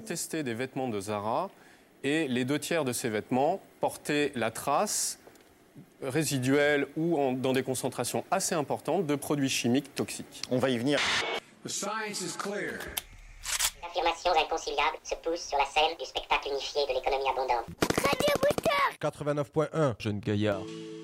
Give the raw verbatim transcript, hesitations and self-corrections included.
testé des vêtements de Zara et les deux tiers de ces vêtements portaient la trace résiduelle ou en, dans des concentrations assez importantes de produits chimiques toxiques. On va y venir. The science is clear. Affirmations inconciliables se poussent sur la scène du spectacle unifié de l'économie abondante. quatre-vingt-neuf point un, Jeune Gaillard.